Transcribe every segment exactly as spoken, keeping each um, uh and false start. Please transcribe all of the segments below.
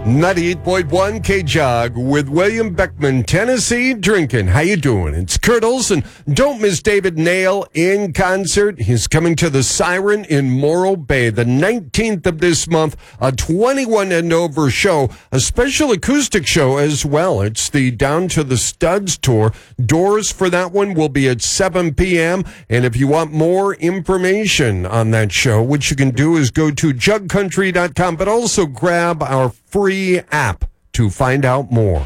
ninety-eight point one K-Jog with William Beckman, Tennessee Drinking. How you doing? It's Kurtles, and don't miss David Nail in concert. He's coming to the Siren in Morro Bay the nineteenth of this month, a twenty-one and over show, a special acoustic show as well. It's the Down to the Studs tour. Doors for that one will be at seven p.m., and if you want more information on that show, what you can do is go to jug country dot com, but also grab our free app to find out more.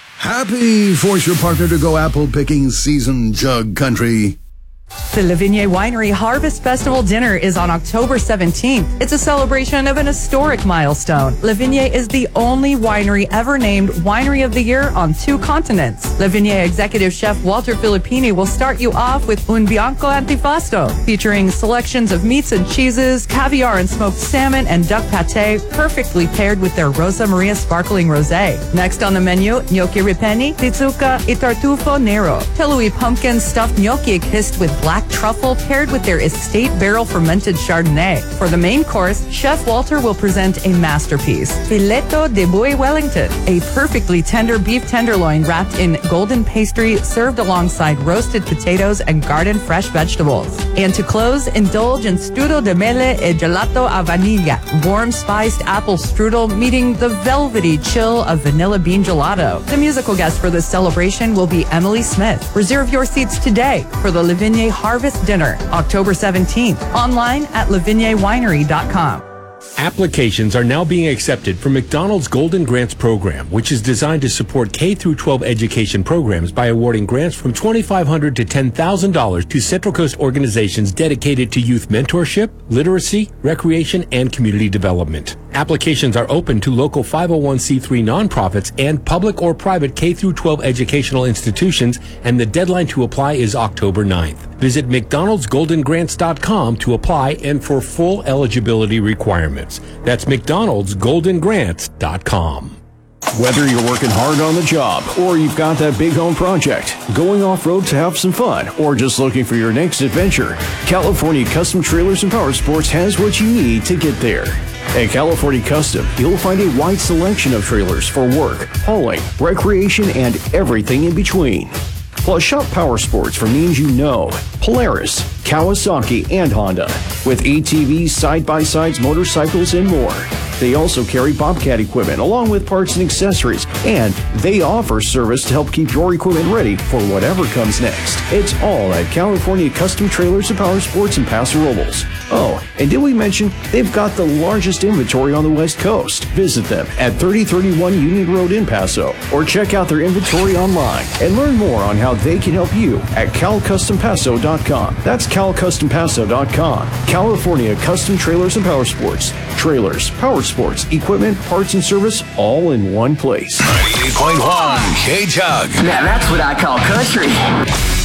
Happy force your partner to go apple picking season, Jug Country. The Le Vigne Winery Harvest Festival dinner is on October seventeenth. It's a celebration of an historic milestone. Le Vigne is the only winery ever named Winery of the Year on two continents. Le Vigne executive chef Walter Filippini will start you off with Un Bianco Antipasto, featuring selections of meats and cheeses, caviar and smoked salmon, and duck pate, perfectly paired with their Rosa Maria sparkling rosé. Next on the menu, gnocchi ripenni, pizzuca, e tartufo nero, Telui pumpkin stuffed gnocchi kissed with black truffle paired with their estate barrel fermented Chardonnay. For the main course, Chef Walter will present a masterpiece, Filetto de Bouille Wellington, a perfectly tender beef tenderloin wrapped in golden pastry served alongside roasted potatoes and garden fresh vegetables. And to close, indulge in strudel de mele e gelato a vaniglia, warm spiced apple strudel meeting the velvety chill of vanilla bean gelato. The musical guest for this celebration will be Emily Smith. Reserve your seats today for the Le Vigne Harvest Dinner, October seventeenth, online at le vigne winery dot com. Applications are now being accepted for McDonald's Golden Grants program, which is designed to support K through twelve education programs by awarding grants from twenty-five hundred dollars to ten thousand dollars to Central Coast organizations dedicated to youth mentorship, literacy, recreation, and community development. Applications are open to local five oh one c three nonprofits and public or private K through twelve educational institutions, and the deadline to apply is October ninth. Visit mcdonalds golden grants dot com to apply and for full eligibility requirements. That's mcdonalds golden grants dot com. Whether you're working hard on the job or you've got that big home project, going off-road to have some fun, or just looking for your next adventure, California Custom Trailers and Power Sports has what you need to get there. At California Custom, you'll find a wide selection of trailers for work, hauling, recreation, and everything in between. Plus, shop Power Sports for names you know: Polaris, Kawasaki, and Honda, with A T Vs, side-by-sides, motorcycles, and more. They also carry Bobcat equipment along with parts and accessories, and they offer service to help keep your equipment ready for whatever comes next. It's all at California Custom Trailers and Power Sports in Paso Robles. Oh, and did we mention they've got the largest inventory on the West Coast? Visit them at thirty thirty-one Union Road in Paso, or check out their inventory online and learn more on how they can help you at cal custom paso dot com. That's cal custom paso dot com. California Custom Trailers and Power Sports. Trailers, power sports, equipment, parts, and service, all in one place. ninety-eight point one K-Jug. Now that's what I call country.